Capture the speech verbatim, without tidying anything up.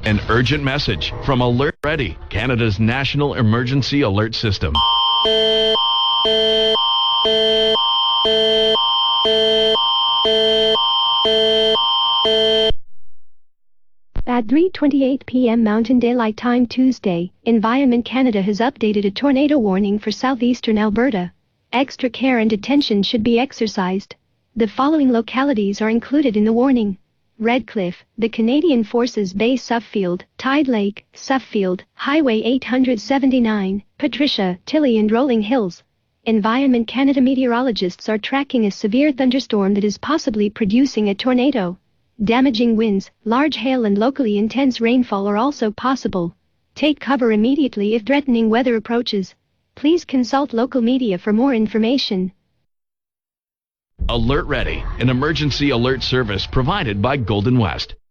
An urgent message from Alert Ready, Canada's national emergency alert system. At three twenty-eight p m Mountain Daylight Time Tuesday, Environment Canada has updated a tornado warning for southeastern Alberta. Extra care and attention should be exercised. The following localities are included in the warning: Redcliffe, the Canadian Forces Base Suffield, Tide Lake, Suffield, Highway eight seventy-nine, Patricia, Tilly and Rolling Hills. Environment Canada meteorologists are tracking a severe thunderstorm that is possibly producing a tornado. Damaging winds, large hail and locally intense rainfall are also possible. Take cover immediately if threatening weather approaches. Please consult local media for more information. Alert Ready, an emergency alert service provided by Golden West.